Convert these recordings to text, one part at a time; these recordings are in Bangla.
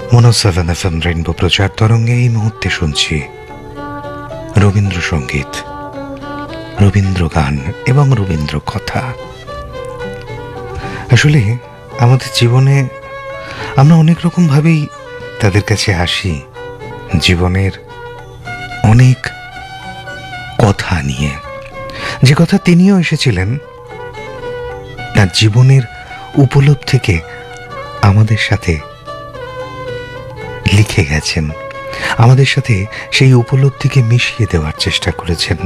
107 FM রেইনবো প্রচার তরঙ্গে এই মুহূর্তে শুনছি রবীন্দ্রসঙ্গীত, রবীন্দ্র গান এবং রবীন্দ্র কথা। আসলে আমাদের জীবনে আমরা অনেক রকমভাবেই তাদের কাছে আসি, জীবনের অনেক কথা নিয়ে। যে কথা তিনিও এসেছিলেন তার জীবনের উপলব্ধিকে আমাদের সাথে লিখে গেছেন, আমাদের সাথে সেই উপলব্ধিকে মিশিয়ে দেওয়ার চেষ্টা করেছেন।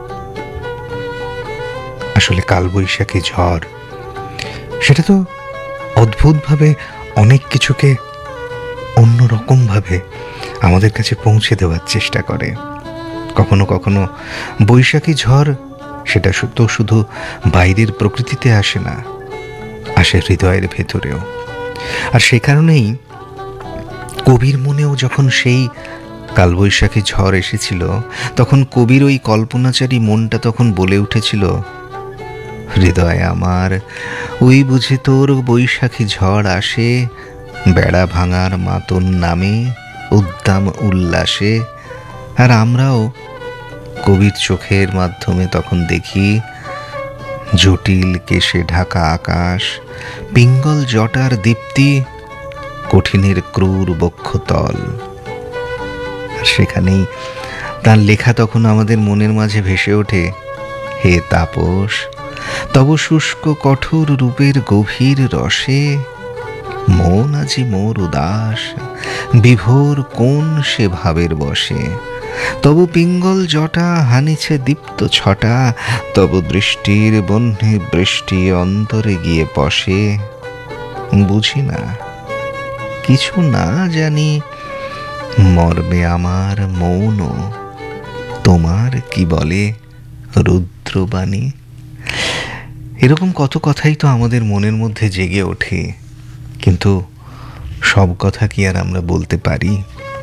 আসলে কালবৈশাখী ঝড় সেটা তো অদ্ভুতভাবে অনেক কিছুকে অন্যরকমভাবে আমাদের কাছে পৌঁছে দেওয়ার চেষ্টা করে। কখনো কখনো বৈশাখী ঝড় সেটা তো শুধু বাইরের প্রকৃতিতে আসে না, আসে হৃদয়ের ভেতরেও। আর সে কারণেই কবির মনেও যখন সেই কালবৈশাখী ঝড় এসেছিল, তখন কবির ওই কল্পনাচারী মনটা তখন বলে উঠেছিল, হৃদয় আমার ওই বুঝি তোর বৈশাখী ঝড় আসে, বেড়া ভাঙার মাতন নামে উদ্দাম উল্লাসে। আর আমরাও কবির চোখের মাধ্যমে তখন দেখি জটিল কেশে ঢাকা আকাশ, পিঙ্গল জটার দীপ্তি, কঠিনের ক্রূর বক্ষতল। আর সেখানেই তার লেখা তখন আমাদের মনের মাঝে ভেসে ওঠে, হে তাপস তব শুষ্ক কঠোর রূপের গভীর রসে, মন আজি মোর উদাস, বিভোর কোন সে ভাবের বসে। তব পিঙ্গল জটা হানিছে দীপ্ত ছটা, তব দৃষ্টির বহ্নি বৃষ্টি অন্তরে গিয়ে পশে। বুঝি না কিছু না জানি, মর্মে আমার মৌন, তোমার কি বলে রুদ্রবাণী। এরকম কত কথাই তো আমাদের মনের মধ্যে জেগে ওঠে, কিন্তু সব কথা কি আর আমরা বলতে পারি?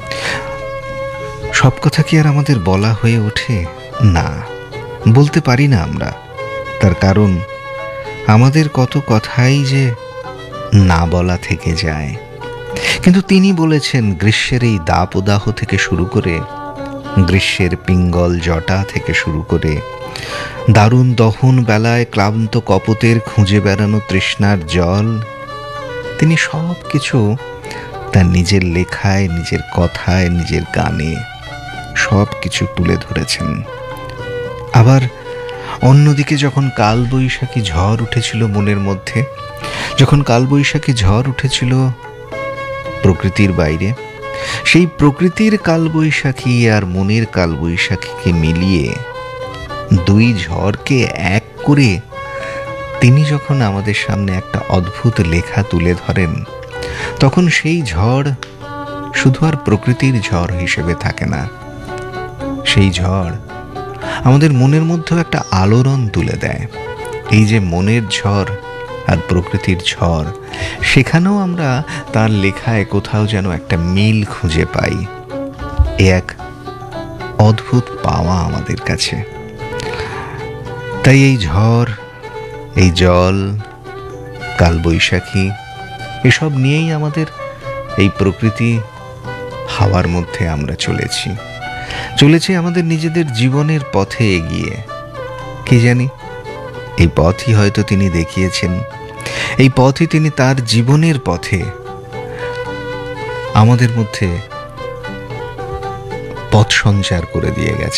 সব কথা কি আর আমাদের বলা হয়ে ওঠে? না, বলতে পারি না আমরা। তার কারণ আমাদের কত কথাই যে না বলা থেকে যায়। কিন্তু তিনি বলেছেন, গ্রীষ্মের এই দাপদাহ থেকে শুরু করে, গ্রীষ্মের পিঙ্গল জটা থেকে শুরু করে, দারুণ দহন বেলায় ক্লান্ত কপতের খুঁজে বেড়ানো তৃষ্ণার জল, তিনি সব কিছু তার নিজের লেখায়, নিজের কথায়, নিজের গানে সব কিছু তুলে ধরেছেন। আবার অন্যদিকে যখন কালবৈশাখী ঝড় উঠেছিল মনের মধ্যে, যখন কালবৈশাখী ঝড় উঠেছিল প্রকৃতির বাইরে, সেই প্রকৃতির কালবৈশাখী আর মনের কালবৈশাখীকে মিলিয়ে দুই ঝড়কে এক করে তিনি যখন আমাদের সামনে একটা অদ্ভুত লেখা তুলে ধরেন, তখন সেই ঝড় শুধু আর প্রকৃতির ঝড় হিসেবে থাকে না। সেই ঝড় আমাদের মনের মধ্যেও একটা আলোড়ন তুলে দেয়। এই যে মনের ঝড় আর প্রকৃতির ঝড়, সেখানেও আমরা তার লেখায় কোথাও যেন একটা মিল খুঁজে পাই। এ এক অদ্ভুত পাওয়া আমাদের কাছে। তাই এই ঝড়, এই জল, কালবৈশাখী, এসব নিয়েই আমাদের এই প্রকৃতি হাওয়ার মধ্যে আমরা চলেছি আমাদের নিজেদের জীবনের পথে এগিয়ে। কি জানি এই পথই হয়তো তিনি দেখিয়েছেন, এই পথই তিনি তার জীবনের পথে আমাদের মধ্যে পথ সঞ্চার করে দিয়ে গেছেন।